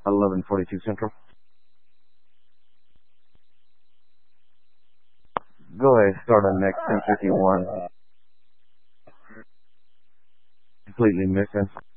11:42 Central. Go ahead, start on next 10:51. Completely missing.